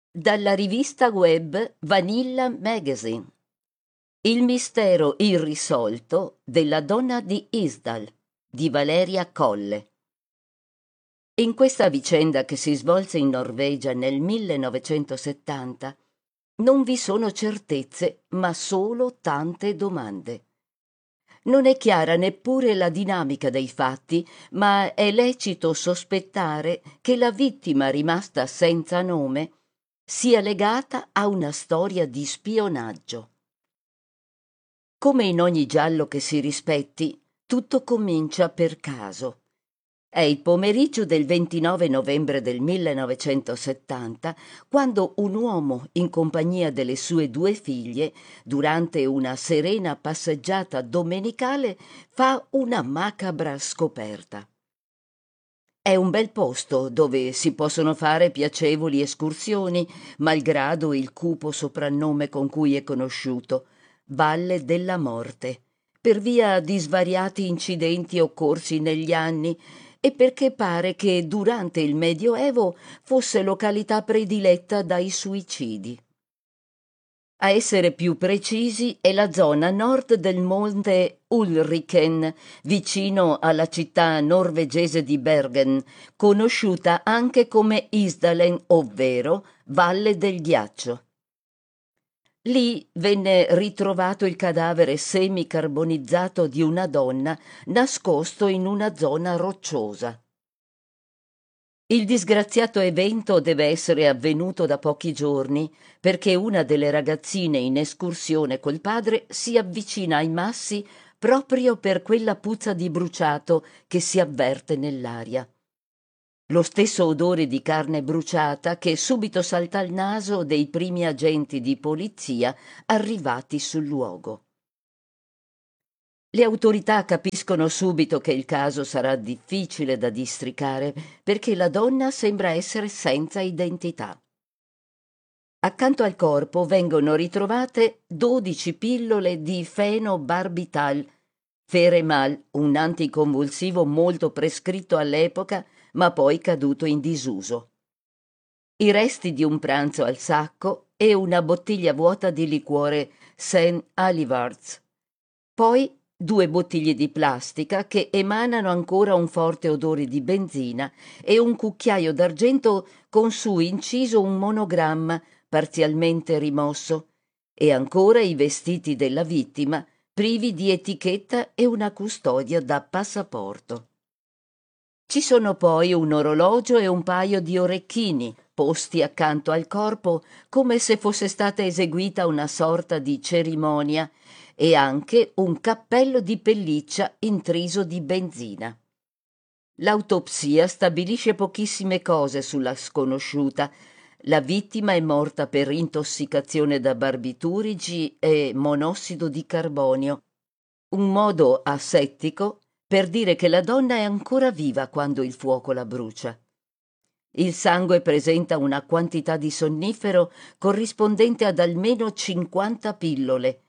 Dalla rivista web Vanilla Magazine. Il mistero irrisolto della donna di Isdal di Valeria Colle. In questa vicenda che si svolse in Norvegia nel 1970 non vi sono certezze, ma solo tante domande. Non è chiara neppure la dinamica dei fatti, ma è lecito sospettare che la vittima rimasta senza nome sia legata a una storia di spionaggio. Come in ogni giallo che si rispetti, tutto comincia per caso. È il pomeriggio del 29 novembre del 1970, quando un uomo, in compagnia delle sue due figlie, durante una serena passeggiata domenicale, fa una macabra scoperta. È un bel posto dove si possono fare piacevoli escursioni, malgrado il cupo soprannome con cui è conosciuto, Valle della Morte, per via di svariati incidenti occorsi negli anni e perché pare che durante il Medioevo fosse località prediletta dai suicidi. A essere più precisi è la zona a nord del monte Ulriken, vicino alla città norvegese di Bergen, conosciuta anche come Isdalen, ovvero Valle del Ghiaccio. Lì venne ritrovato il cadavere semicarbonizzato di una donna nascosto in una zona rocciosa. Il disgraziato evento deve essere avvenuto da pochi giorni, perché una delle ragazzine in escursione col padre si avvicina ai massi proprio per quella puzza di bruciato che si avverte nell'aria. Lo stesso odore di carne bruciata che subito salta al naso dei primi agenti di polizia arrivati sul luogo. Le autorità capiscono subito che il caso sarà difficile da districare perché la donna sembra essere senza identità. Accanto al corpo vengono ritrovate 12 pillole di fenobarbital, Feremal, un anticonvulsivo molto prescritto all'epoca ma poi caduto in disuso. I resti di un pranzo al sacco e una bottiglia vuota di liquore St. Alivards. Poi 2 bottiglie di plastica che emanano ancora un forte odore di benzina e un cucchiaio d'argento con su inciso un monogramma parzialmente rimosso e ancora i vestiti della vittima privi di etichetta e una custodia da passaporto. Ci sono poi un orologio e un paio di orecchini posti accanto al corpo come se fosse stata eseguita una sorta di cerimonia e anche un cappello di pelliccia intriso di benzina. L'autopsia stabilisce pochissime cose sulla sconosciuta. La vittima è morta per intossicazione da barbiturici e monossido di carbonio, un modo asettico per dire che la donna è ancora viva quando il fuoco la brucia. Il sangue presenta una quantità di sonnifero corrispondente ad almeno 50 pillole.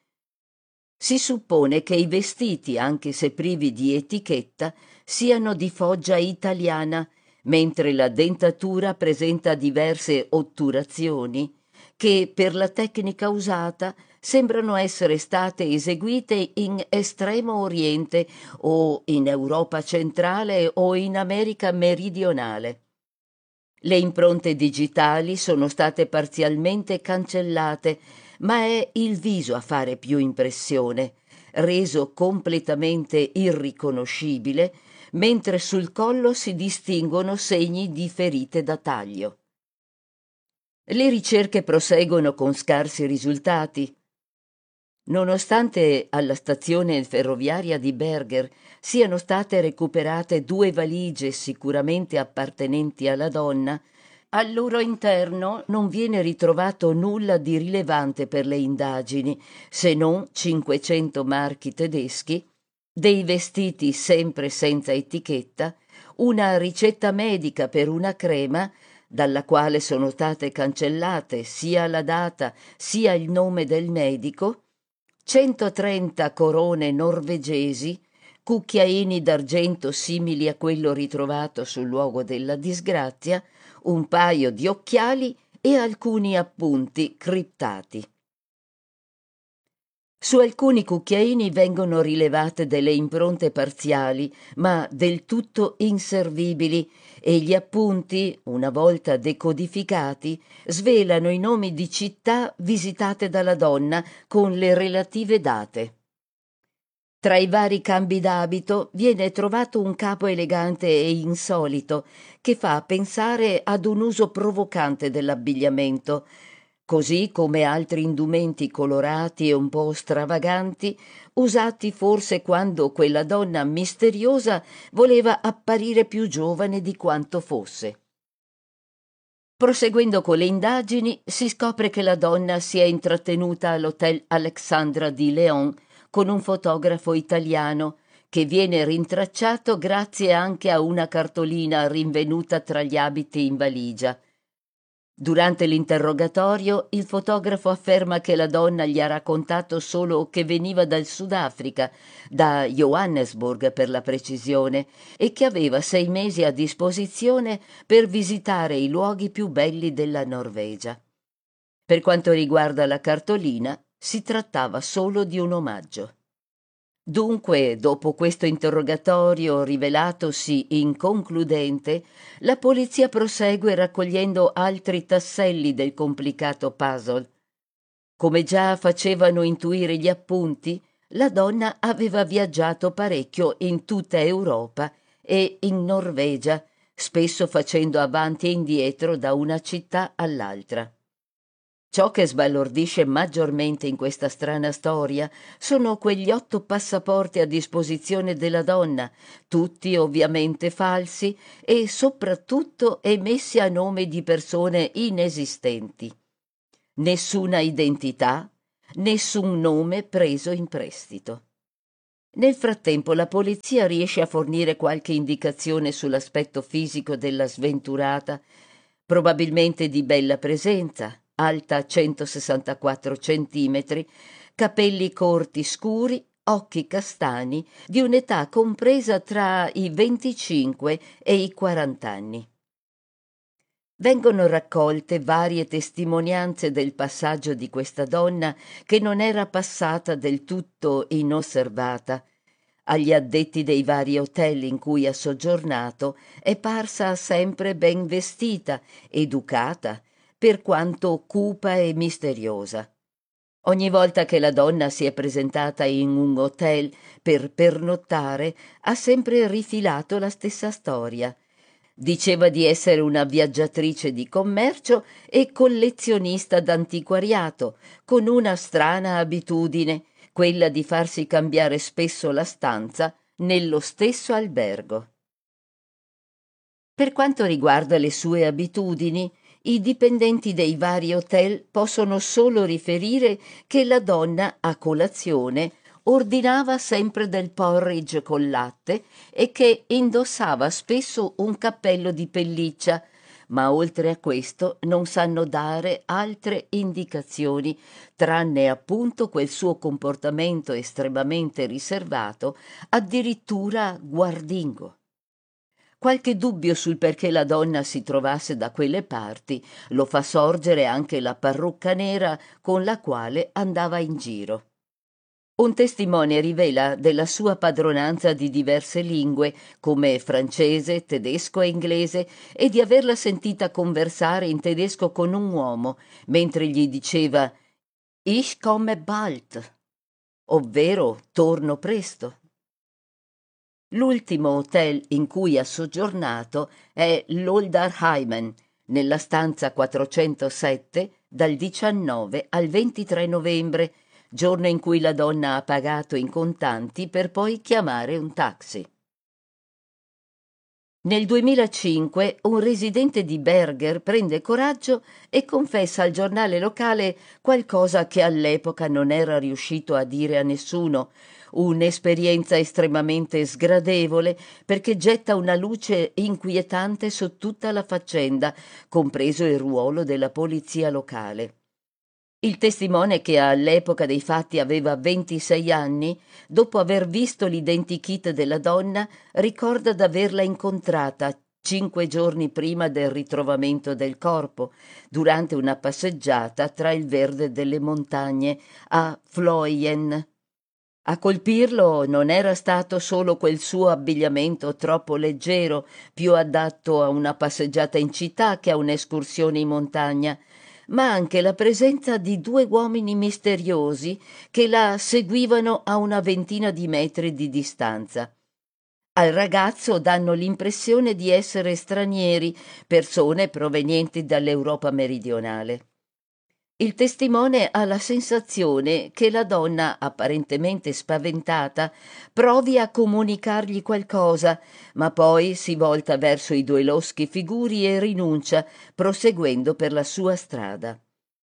Si suppone che i vestiti, anche se privi di etichetta, siano di foggia italiana, mentre la dentatura presenta diverse otturazioni che, per la tecnica usata, sembrano essere state eseguite in Estremo Oriente o in Europa centrale o in America meridionale. Le impronte digitali sono state parzialmente cancellate, ma è il viso a fare più impressione, reso completamente irriconoscibile, mentre sul collo si distinguono segni di ferite da taglio. Le ricerche proseguono con scarsi risultati. Nonostante alla stazione ferroviaria di Berger siano state recuperate 2 valigie sicuramente appartenenti alla donna, al loro interno non viene ritrovato nulla di rilevante per le indagini, se non 500 marchi tedeschi, dei vestiti sempre senza etichetta, una ricetta medica per una crema dalla quale sono state cancellate sia la data sia il nome del medico, 130 corone norvegesi, cucchiaini d'argento simili a quello ritrovato sul luogo della disgrazia, un paio di occhiali e alcuni appunti criptati. Su alcuni cucchiaini vengono rilevate delle impronte parziali, ma del tutto inservibili, e gli appunti, una volta decodificati, svelano i nomi di città visitate dalla donna con le relative date. Tra i vari cambi d'abito viene trovato un capo elegante e insolito che fa pensare ad un uso provocante dell'abbigliamento, così come altri indumenti colorati e un po' stravaganti, usati forse quando quella donna misteriosa voleva apparire più giovane di quanto fosse. Proseguendo con le indagini, si scopre che la donna si è intrattenuta all'Hotel Alexandra di León con un fotografo italiano che viene rintracciato grazie anche a una cartolina rinvenuta tra gli abiti in valigia. Durante l'interrogatorio, il fotografo afferma che la donna gli ha raccontato solo che veniva dal Sudafrica, da Johannesburg per la precisione, e che aveva 6 mesi a disposizione per visitare i luoghi più belli della Norvegia. Per quanto riguarda la cartolina, si trattava solo di un omaggio. Dunque, dopo questo interrogatorio rivelatosi inconcludente, la polizia prosegue raccogliendo altri tasselli del complicato puzzle. Come già facevano intuire gli appunti, la donna aveva viaggiato parecchio in tutta Europa e in Norvegia, spesso facendo avanti e indietro da una città all'altra. Ciò che sbalordisce maggiormente in questa strana storia sono quegli 8 passaporti a disposizione della donna, tutti ovviamente falsi e soprattutto emessi a nome di persone inesistenti. Nessuna identità, nessun nome preso in prestito. Nel frattempo la polizia riesce a fornire qualche indicazione sull'aspetto fisico della sventurata, probabilmente di bella presenza, alta 164 centimetri, capelli corti scuri, occhi castani, di un'età compresa tra i 25 e i 40 anni. Vengono raccolte varie testimonianze del passaggio di questa donna che non era passata del tutto inosservata. Agli addetti dei vari hotel in cui ha soggiornato è parsa sempre ben vestita, educata, per quanto cupa e misteriosa. Ogni volta che la donna si è presentata in un hotel per pernottare, ha sempre rifilato la stessa storia. Diceva di essere una viaggiatrice di commercio e collezionista d'antiquariato, con una strana abitudine, quella di farsi cambiare spesso la stanza nello stesso albergo. Per quanto riguarda le sue abitudini, i dipendenti dei vari hotel possono solo riferire che la donna a colazione ordinava sempre del porridge col latte e che indossava spesso un cappello di pelliccia, ma oltre a questo non sanno dare altre indicazioni, tranne appunto quel suo comportamento estremamente riservato, addirittura guardingo. Qualche dubbio sul perché la donna si trovasse da quelle parti lo fa sorgere anche la parrucca nera con la quale andava in giro. Un testimone rivela della sua padronanza di diverse lingue, come francese, tedesco e inglese, e di averla sentita conversare in tedesco con un uomo, mentre gli diceva «Ich komme bald», ovvero «torno presto». L'ultimo hotel in cui ha soggiornato è l'Oldarheimen, nella stanza 407, dal 19 al 23 novembre, giorno in cui la donna ha pagato in contanti per poi chiamare un taxi. Nel 2005 un residente di Berger prende coraggio e confessa al giornale locale qualcosa che all'epoca non era riuscito a dire a nessuno, un'esperienza estremamente sgradevole perché getta una luce inquietante su tutta la faccenda, compreso il ruolo della polizia locale. Il testimone, che all'epoca dei fatti aveva 26 anni, dopo aver visto l'identikit della donna, ricorda d'averla incontrata 5 giorni prima del ritrovamento del corpo, durante una passeggiata tra il verde delle montagne a Floyen. A colpirlo non era stato solo quel suo abbigliamento troppo leggero, più adatto a una passeggiata in città che a un'escursione in montagna, ma anche la presenza di 2 uomini misteriosi che la seguivano a una ventina di metri di distanza. Al ragazzo danno l'impressione di essere stranieri, persone provenienti dall'Europa meridionale. Il testimone ha la sensazione che la donna, apparentemente spaventata, provi a comunicargli qualcosa, ma poi si volta verso i 2 loschi figuri e rinuncia, proseguendo per la sua strada.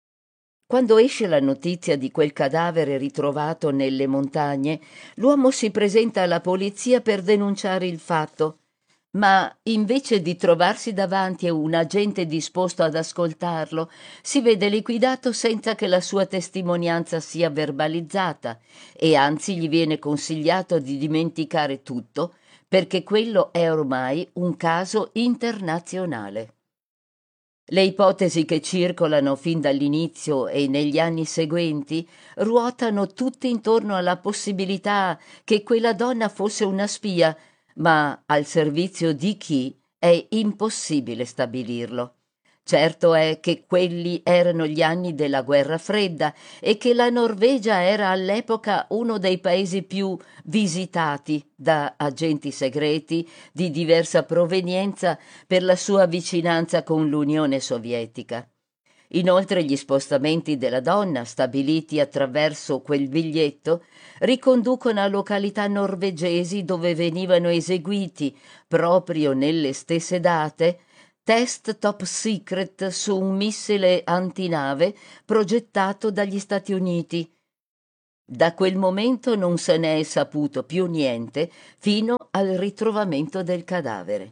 Quando esce la notizia di quel cadavere ritrovato nelle montagne, l'uomo si presenta alla polizia per denunciare il fatto, ma invece di trovarsi davanti a un agente disposto ad ascoltarlo, si vede liquidato senza che la sua testimonianza sia verbalizzata e anzi gli viene consigliato di dimenticare tutto perché quello è ormai un caso internazionale. Le ipotesi che circolano fin dall'inizio e negli anni seguenti ruotano tutte intorno alla possibilità che quella donna fosse una spia, ma al servizio di chi è impossibile stabilirlo. Certo è che quelli erano gli anni della guerra fredda e che la Norvegia era all'epoca uno dei paesi più visitati da agenti segreti di diversa provenienza per la sua vicinanza con l'Unione Sovietica. Inoltre gli spostamenti della donna, stabiliti attraverso quel biglietto, riconducono a località norvegesi dove venivano eseguiti, proprio nelle stesse date, test top secret su un missile antinave progettato dagli Stati Uniti. Da quel momento non se ne è saputo più niente fino al ritrovamento del cadavere.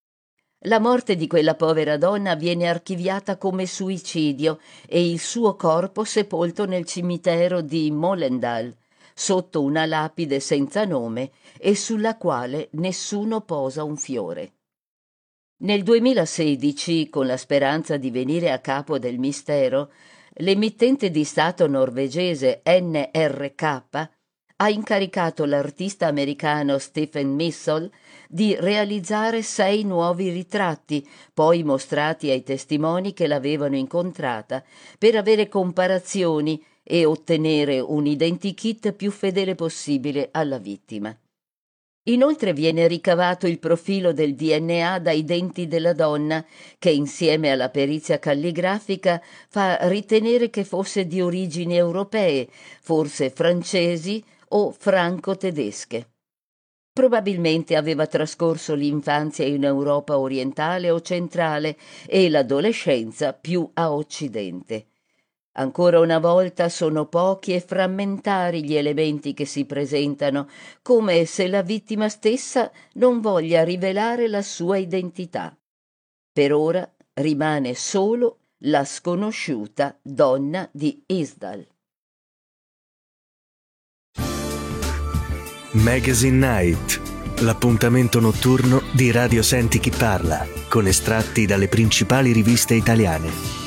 La morte di quella povera donna viene archiviata come suicidio e il suo corpo sepolto nel cimitero di Molendal, sotto una lapide senza nome e sulla quale nessuno posa un fiore. Nel 2016, con la speranza di venire a capo del mistero, l'emittente di Stato norvegese NRK ha incaricato l'artista americano Stephen Missel di realizzare 6 nuovi ritratti, poi mostrati ai testimoni che l'avevano incontrata, per avere comparazioni e ottenere un identikit più fedele possibile alla vittima. Inoltre viene ricavato il profilo del DNA dai denti della donna, che insieme alla perizia calligrafica fa ritenere che fosse di origini europee, forse francesi o franco-tedesche. Probabilmente aveva trascorso l'infanzia in Europa orientale o centrale e l'adolescenza più a occidente. Ancora una volta sono pochi e frammentari gli elementi che si presentano, come se la vittima stessa non voglia rivelare la sua identità. Per ora rimane solo la sconosciuta donna di Isdal. Magazine Night, l'appuntamento notturno di Radio Senti Chi Parla, con estratti dalle principali riviste italiane.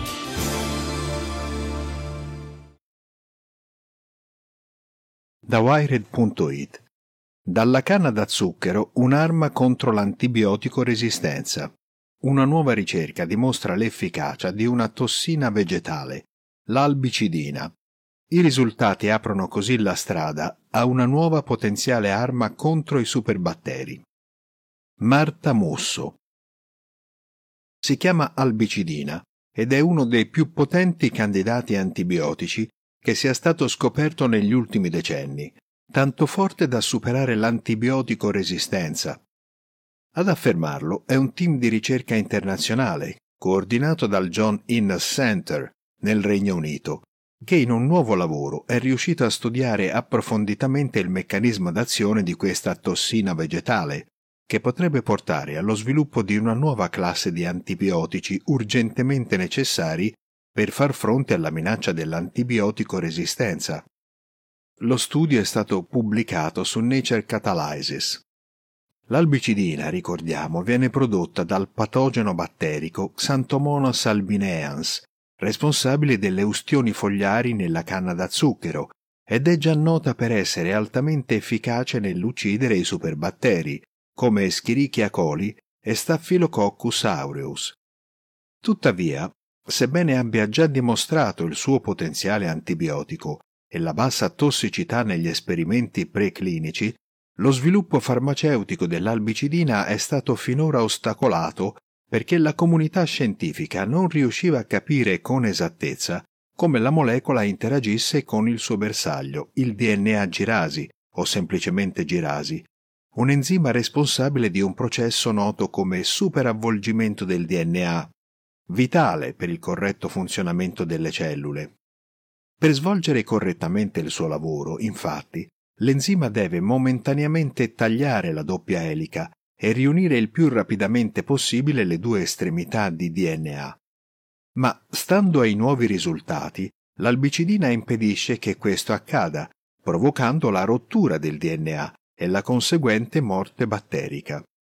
Da Wired.it. Dalla canna da zucchero un'arma contro l'antibiotico resistenza. Una nuova ricerca dimostra l'efficacia di una tossina vegetale, l'albicidina. I risultati aprono così la strada a una nuova potenziale arma contro i superbatteri. Marta Musso. Si chiama albicidina ed è uno dei più potenti candidati antibiotici che sia stato scoperto negli ultimi decenni, tanto forte da superare l'antibiotico resistenza. Ad affermarlo è un team di ricerca internazionale, coordinato dal John Innes Center, nel Regno Unito, che in un nuovo lavoro è riuscito a studiare approfonditamente il meccanismo d'azione di questa tossina vegetale, che potrebbe portare allo sviluppo di una nuova classe di antibiotici urgentemente necessari per far fronte alla minaccia dell'antibiotico resistenza. Lo studio è stato pubblicato su Nature Catalysis. L'albicidina, ricordiamo, viene prodotta dal patogeno batterico Xanthomonas albineans, responsabile delle ustioni fogliari nella canna da zucchero, ed è già nota per essere altamente efficace nell'uccidere i superbatteri, come Escherichia coli e Staphylococcus aureus. Tuttavia, sebbene abbia già dimostrato il suo potenziale antibiotico e la bassa tossicità negli esperimenti preclinici, lo sviluppo farmaceutico dell'albicidina è stato finora ostacolato perché la comunità scientifica non riusciva a capire con esattezza come la molecola interagisse con il suo bersaglio, il DNA girasi, o semplicemente girasi, un enzima responsabile di un processo noto come superavvolgimento del DNA, vitale per il corretto funzionamento delle cellule. Per svolgere correttamente il suo lavoro, infatti, l'enzima deve momentaneamente tagliare la doppia elica e riunire il più rapidamente possibile le due estremità di DNA. Ma, stando ai nuovi risultati, l'albicidina impedisce che questo accada, provocando la rottura del DNA e la conseguente morte batterica.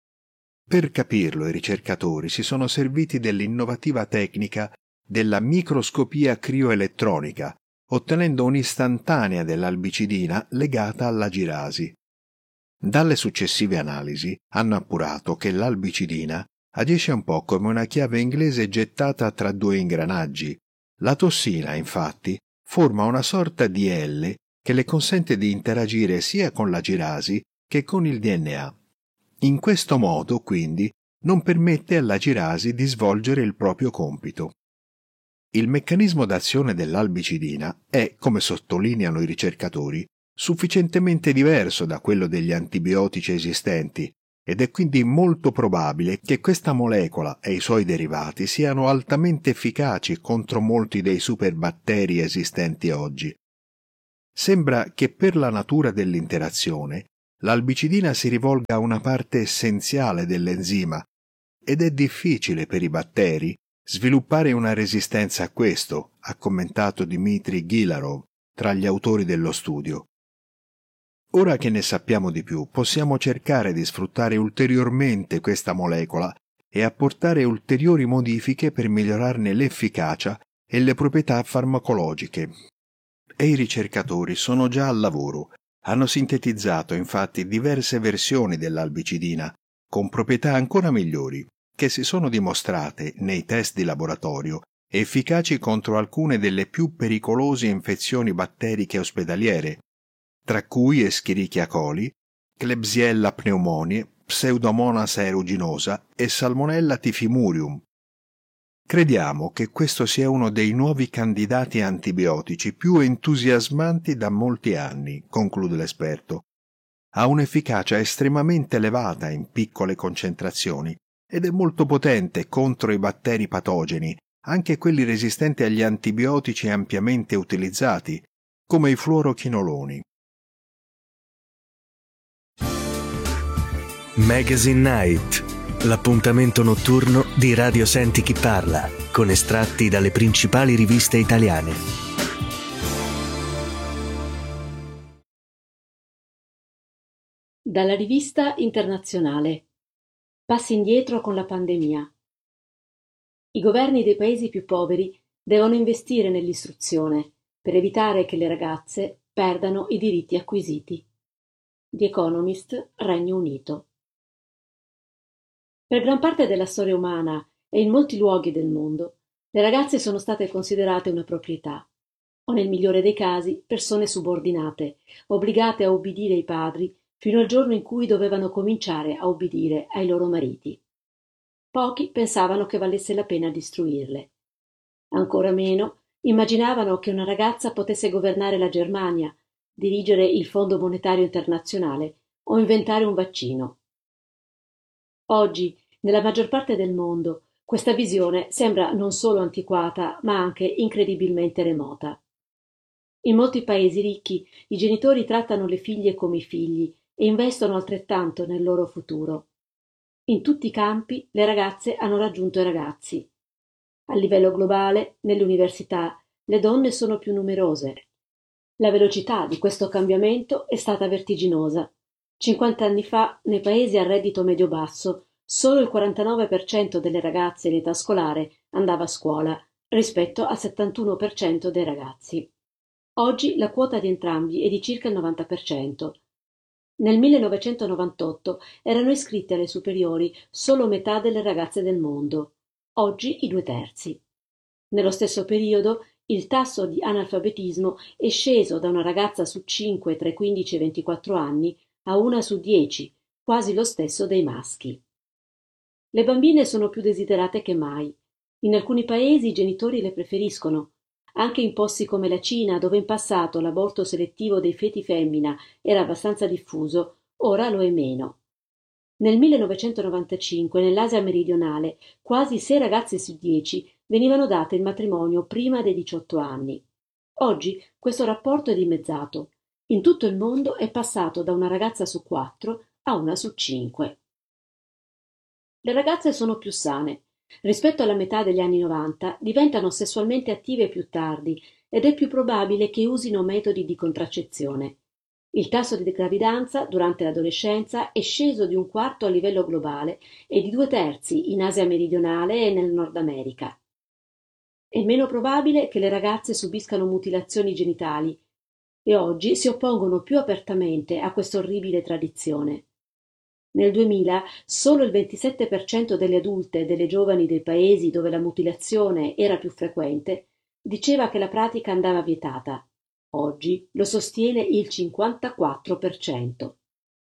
Per capirlo, i ricercatori si sono serviti dell'innovativa tecnica della microscopia crioelettronica, ottenendo un'istantanea dell'albicidina legata alla girasi. Dalle successive analisi hanno appurato che l'albicidina agisce un po' come una chiave inglese gettata tra due ingranaggi. La tossina, infatti, forma una sorta di L che le consente di interagire sia con la girasi che con il DNA. In questo modo, quindi, non permette alla girasi di svolgere il proprio compito. Il meccanismo d'azione dell'albicidina è, come sottolineano i ricercatori, sufficientemente diverso da quello degli antibiotici esistenti ed è quindi molto probabile che questa molecola e i suoi derivati siano altamente efficaci contro molti dei superbatteri esistenti oggi. Sembra che per la natura dell'interazione l'albicidina si rivolga a una parte essenziale dell'enzima ed è difficile per i batteri sviluppare una resistenza a questo, ha commentato Dmitry Gilarov, tra gli autori dello studio. Ora che ne sappiamo di più, possiamo cercare di sfruttare ulteriormente questa molecola e apportare ulteriori modifiche per migliorarne l'efficacia e le proprietà farmacologiche. E i ricercatori sono già al lavoro. Hanno sintetizzato infatti diverse versioni dell'albicidina, con proprietà ancora migliori, che si sono dimostrate, nei test di laboratorio, efficaci contro alcune delle più pericolose infezioni batteriche ospedaliere, tra cui Escherichia coli, Klebsiella pneumoniae, Pseudomonas aeruginosa e Salmonella typhimurium. Crediamo che questo sia uno dei nuovi candidati antibiotici più entusiasmanti da molti anni, conclude l'esperto. Ha un'efficacia estremamente elevata in piccole concentrazioni ed è molto potente contro i batteri patogeni, anche quelli resistenti agli antibiotici ampiamente utilizzati, come i fluorochinoloni. Magazine Night, l'appuntamento notturno di Radio Senti Chi Parla, con estratti dalle principali riviste italiane. Dalla rivista internazionale. Passi indietro con la pandemia. I governi dei paesi più poveri devono investire nell'istruzione per evitare che le ragazze perdano i diritti acquisiti. The Economist, Regno Unito. Per gran parte della storia umana e in molti luoghi del mondo, le ragazze sono state considerate una proprietà, o nel migliore dei casi persone subordinate, obbligate a obbedire ai padri fino al giorno in cui dovevano cominciare a obbedire ai loro mariti. Pochi pensavano che valesse la pena distruirle. Ancora meno immaginavano che una ragazza potesse governare la Germania, dirigere il Fondo Monetario Internazionale o inventare un vaccino. Oggi, nella maggior parte del mondo, questa visione sembra non solo antiquata, ma anche incredibilmente remota. In molti paesi ricchi i genitori trattano le figlie come i figli e investono altrettanto nel loro futuro. In tutti i campi le ragazze hanno raggiunto i ragazzi. A livello globale, nelle università, le donne sono più numerose. La velocità di questo cambiamento è stata vertiginosa. 50 anni fa, nei paesi a reddito medio-basso, solo il 49% delle ragazze in età scolare andava a scuola, rispetto al 71% dei ragazzi. Oggi la quota di entrambi è di circa il 90%. Nel 1998 erano iscritte alle superiori solo metà delle ragazze del mondo, oggi i 2/3. Nello stesso periodo il tasso di analfabetismo è sceso da una ragazza su 5 tra i 15 e i 24 anni a una su 10, quasi lo stesso dei maschi. Le bambine sono più desiderate che mai. In alcuni paesi i genitori le preferiscono. Anche in posti come la Cina, dove in passato l'aborto selettivo dei feti femmina era abbastanza diffuso, ora lo è meno. Nel 1995, nell'Asia meridionale, quasi 6 ragazze su 10 venivano date in matrimonio prima dei 18 anni. Oggi questo rapporto è dimezzato. In tutto il mondo è passato da una ragazza su 4 a una su 5. Le ragazze sono più sane. Rispetto alla metà degli anni 90 diventano sessualmente attive più tardi ed è più probabile che usino metodi di contraccezione. Il tasso di gravidanza durante l'adolescenza è sceso di 1/4 a livello globale e di 2/3 in Asia meridionale e nel Nord America. È meno probabile che le ragazze subiscano mutilazioni genitali e oggi si oppongono più apertamente a questa orribile tradizione. Nel 2000 solo il 27% delle adulte e delle giovani dei paesi dove la mutilazione era più frequente diceva che la pratica andava vietata. Oggi lo sostiene il 54%.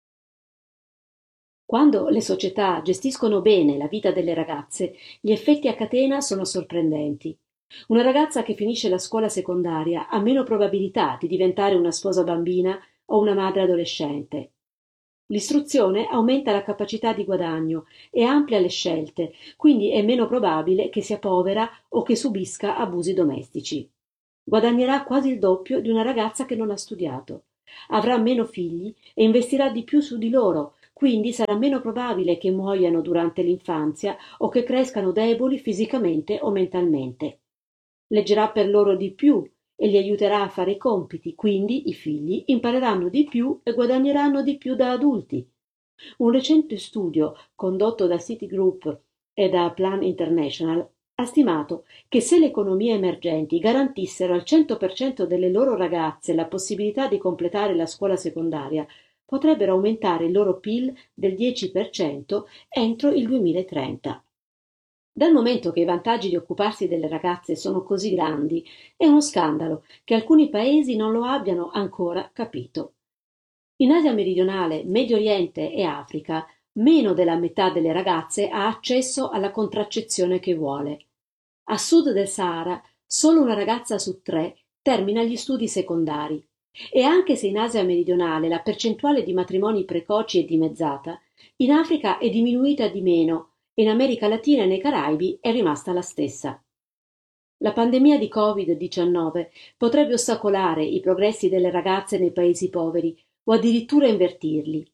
Quando le società gestiscono bene la vita delle ragazze, gli effetti a catena sono sorprendenti. Una ragazza che finisce la scuola secondaria ha meno probabilità di diventare una sposa bambina o una madre adolescente. L'istruzione aumenta la capacità di guadagno e amplia le scelte, quindi è meno probabile che sia povera o che subisca abusi domestici. Guadagnerà quasi il doppio di una ragazza che non ha studiato. Avrà meno figli e investirà di più su di loro, quindi sarà meno probabile che muoiano durante l'infanzia o che crescano deboli fisicamente o mentalmente. Leggerà per loro di più e li aiuterà a fare i compiti, quindi i figli impareranno di più e guadagneranno di più da adulti. Un recente studio condotto da Citigroup e da Plan International ha stimato che se le economie emergenti garantissero al 100% delle loro ragazze la possibilità di completare la scuola secondaria, potrebbero aumentare il loro PIL del 10% entro il 2030. Dal momento che i vantaggi di occuparsi delle ragazze sono così grandi, è uno scandalo che alcuni paesi non lo abbiano ancora capito. In Asia meridionale, Medio Oriente e Africa, meno della metà delle ragazze ha accesso alla contraccezione che vuole. A sud del Sahara, solo una ragazza su 3 termina gli studi secondari. E anche se in Asia meridionale la percentuale di matrimoni precoci è dimezzata, in Africa è diminuita di meno. In America Latina e nei Caraibi è rimasta la stessa. La pandemia di Covid-19 potrebbe ostacolare i progressi delle ragazze nei paesi poveri o addirittura invertirli.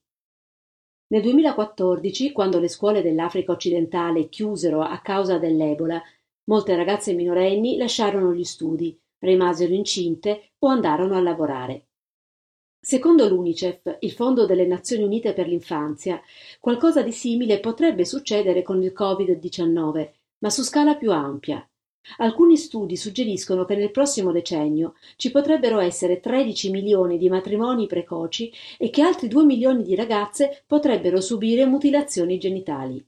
Nel 2014, quando le scuole dell'Africa occidentale chiusero a causa dell'Ebola, molte ragazze minorenni lasciarono gli studi, rimasero incinte o andarono a lavorare. Secondo l'UNICEF, il Fondo delle Nazioni Unite per l'Infanzia, qualcosa di simile potrebbe succedere con il Covid-19, ma su scala più ampia. Alcuni studi suggeriscono che nel prossimo decennio ci potrebbero essere 13 milioni di matrimoni precoci e che altri 2 milioni di ragazze potrebbero subire mutilazioni genitali.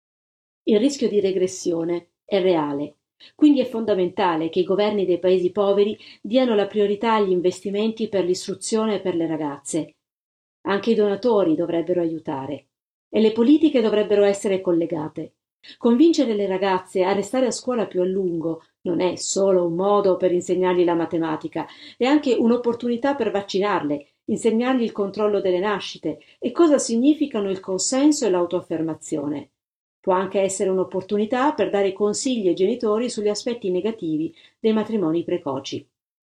Il rischio di regressione è reale. Quindi è fondamentale che i governi dei paesi poveri diano la priorità agli investimenti per l'istruzione per le ragazze. Anche i donatori dovrebbero aiutare e le politiche dovrebbero essere collegate. Convincere le ragazze a restare a scuola più a lungo non è solo un modo per insegnargli la matematica, è anche un'opportunità per vaccinarle, insegnargli il controllo delle nascite e cosa significano il consenso e l'autoaffermazione. Può anche essere un'opportunità per dare consigli ai genitori sugli aspetti negativi dei matrimoni precoci.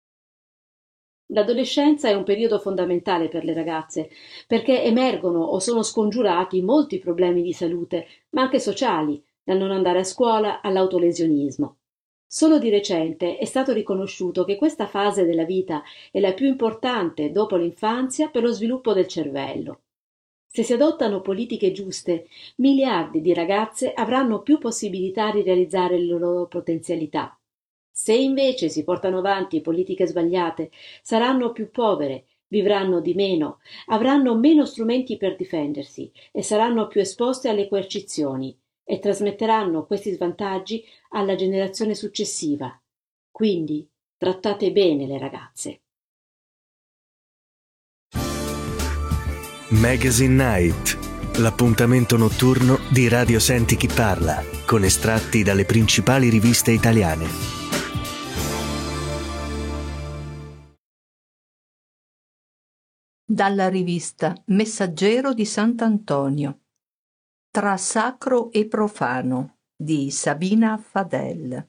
L'adolescenza è un periodo fondamentale per le ragazze, perché emergono o sono scongiurati molti problemi di salute, ma anche sociali, dal non andare a scuola all'autolesionismo. Solo di recente è stato riconosciuto che questa fase della vita è la più importante dopo l'infanzia per lo sviluppo del cervello. Se si adottano politiche giuste, miliardi di ragazze avranno più possibilità di realizzare le loro potenzialità. Se invece si portano avanti politiche sbagliate, saranno più povere, vivranno di meno, avranno meno strumenti per difendersi e saranno più esposte alle coercizioni e trasmetteranno questi svantaggi alla generazione successiva. Quindi trattate bene le ragazze. Magazine Night, l'appuntamento notturno di Radio Senti Chi Parla, con estratti dalle principali riviste italiane. Dalla rivista Messaggero di Sant'Antonio. Tra sacro e profano di Sabina Fadel.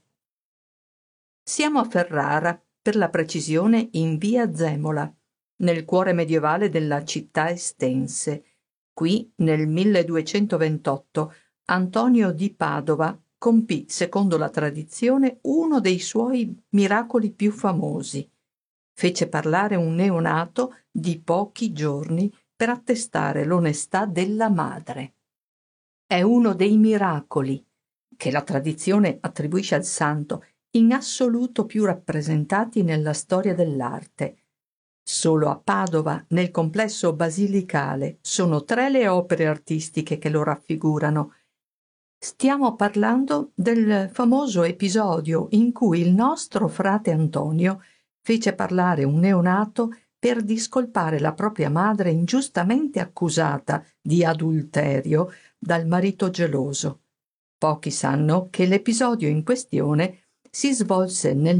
Siamo a Ferrara, per la precisione in via Zemola, nel cuore medievale della città estense. Qui, nel 1228, Antonio di Padova compì, secondo la tradizione, uno dei suoi miracoli più famosi. Fece parlare un neonato di pochi giorni per attestare l'onestà della madre. È uno dei miracoli che la tradizione attribuisce al santo in assoluto più rappresentati nella storia dell'arte. Solo a Padova, nel complesso basilicale, sono 3 le opere artistiche che lo raffigurano. Stiamo parlando del famoso episodio in cui il nostro frate Antonio fece parlare un neonato per discolpare la propria madre ingiustamente accusata di adulterio dal marito geloso. Pochi sanno che l'episodio in questione si svolse nel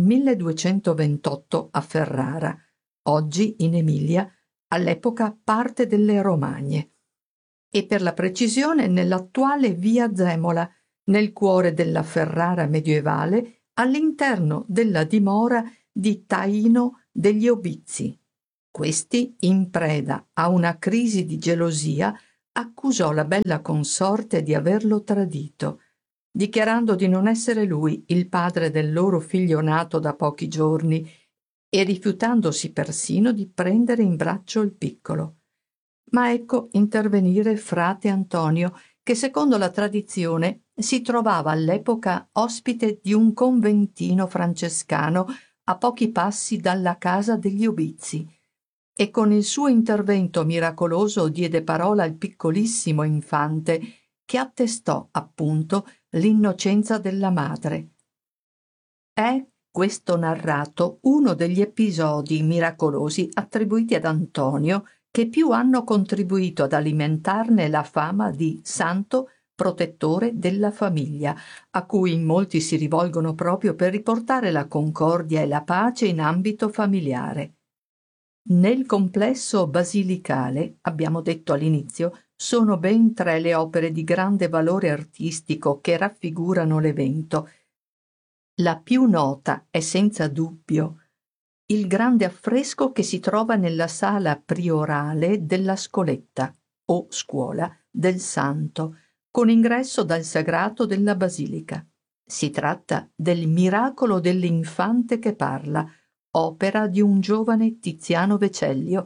1228 a Ferrara, oggi in Emilia, all'epoca parte delle Romagne, e per la precisione nell'attuale via Zemola, nel cuore della Ferrara medievale, all'interno della dimora di Taino degli Obizi. Questi, in preda a una crisi di gelosia, accusò la bella consorte di averlo tradito, dichiarando di non essere lui il padre del loro figlio nato da pochi giorni e rifiutandosi persino di prendere in braccio il piccolo. Ma ecco intervenire frate Antonio, che secondo la tradizione si trovava all'epoca ospite di un conventino francescano a pochi passi dalla casa degli Obizi, e con il suo intervento miracoloso diede parola al piccolissimo infante, che attestò appunto l'innocenza della madre. È questo narrato uno degli episodi miracolosi attribuiti ad Antonio che più hanno contribuito ad alimentarne la fama di santo protettore della famiglia, a cui in molti si rivolgono proprio per riportare la concordia e la pace in ambito familiare. Nel complesso basilicale, abbiamo detto all'inizio, sono ben 3 le opere di grande valore artistico che raffigurano l'evento. La più nota è senza dubbio il grande affresco che si trova nella sala priorale della Scoletta, o scuola, del Santo, con ingresso dal sagrato della basilica. Si tratta del Miracolo dell'Infante che parla, opera di un giovane Tiziano Vecellio,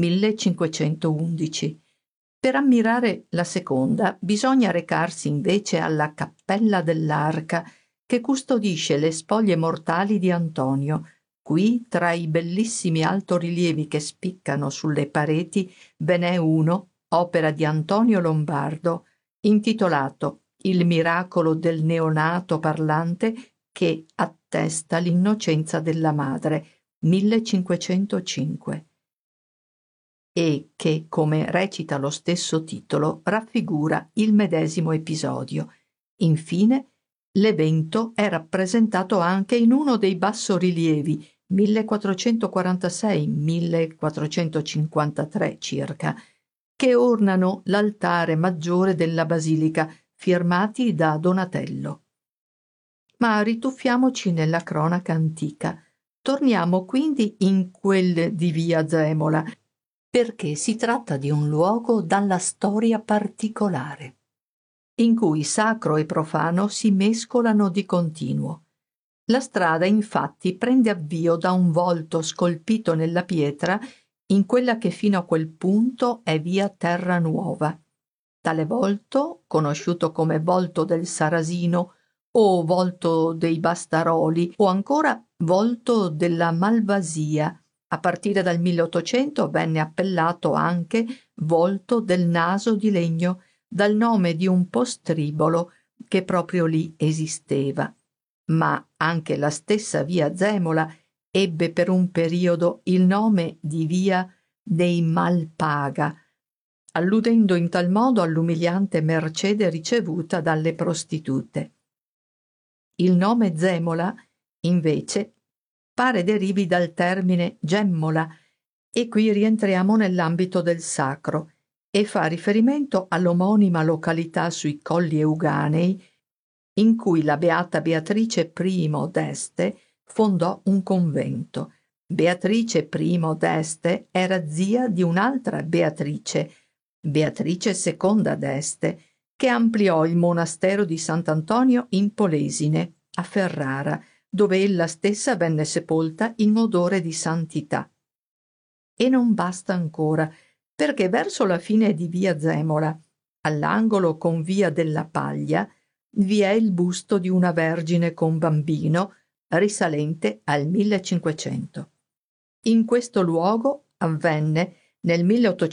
1511. Per ammirare la seconda bisogna recarsi invece alla Cappella dell'Arca, che custodisce le spoglie mortali di Antonio. Qui, tra i bellissimi altorilievi che spiccano sulle pareti, ve n'è uno, opera di Antonio Lombardo, intitolato Il miracolo del neonato parlante, che attesta l'innocenza della madre, 1505, e che, come recita lo stesso titolo, raffigura il medesimo episodio. Infine, l'evento è rappresentato anche in uno dei bassorilievi 1446-1453 circa, che ornano l'altare maggiore della basilica, firmati da Donatello. Ma rituffiamoci nella cronaca antica. Torniamo quindi in quel di via Zemola, perché si tratta di un luogo dalla storia particolare, in cui sacro e profano si mescolano di continuo. La strada infatti prende avvio da un volto scolpito nella pietra in quella che fino a quel punto è via Terranuova. Tale volto, conosciuto come volto del Sarasino o volto dei Bastaroli o ancora volto della Malvasia, a partire dal 1800 venne appellato anche volto del Naso di Legno, dal nome di un postribolo che proprio lì esisteva. Ma anche la stessa via Zemola ebbe per un periodo il nome di via dei Malpaga, alludendo in tal modo all'umiliante mercede ricevuta dalle prostitute. Il nome Zemola, invece, pare derivi dal termine gemmola, e qui rientriamo nell'ambito del sacro, e fa riferimento all'omonima località sui Colli Euganei, in cui la beata Beatrice I d'Este fondò un convento. Beatrice I d'Este era zia di un'altra Beatrice, Beatrice II d'Este, che ampliò il monastero di Sant'Antonio in Polesine, a Ferrara, dove ella stessa venne sepolta in odore di santità. E non basta ancora, perché verso la fine di via Zemola, all'angolo con via della Paglia, vi è il busto di una Vergine con bambino risalente al 1500. In questo luogo avvenne nel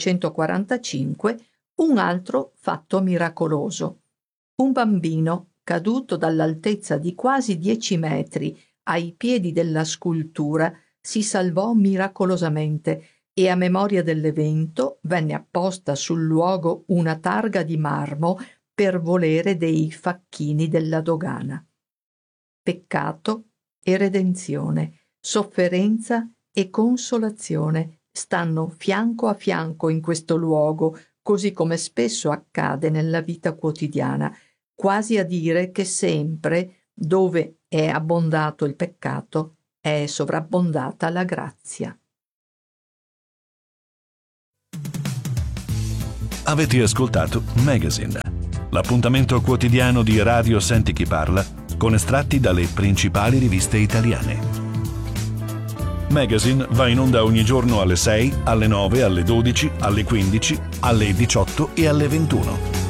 1845 un altro fatto miracoloso. Un bambino caduto dall'altezza di quasi 10 metri ai piedi della scultura si salvò miracolosamente e a memoria dell'evento venne apposta sul luogo una targa di marmo per volere dei facchini della dogana. Peccato e redenzione, sofferenza e consolazione stanno fianco a fianco in questo luogo, così come spesso accade nella vita quotidiana, quasi a dire che sempre dove è abbondato il peccato è sovrabbondata la grazia. Avete ascoltato Magazine, l'appuntamento quotidiano di Radio Senti Chi Parla con estratti dalle principali riviste italiane. Magazine va in onda ogni giorno alle 6, alle 9, alle 12, alle 15, alle 18 e alle 21.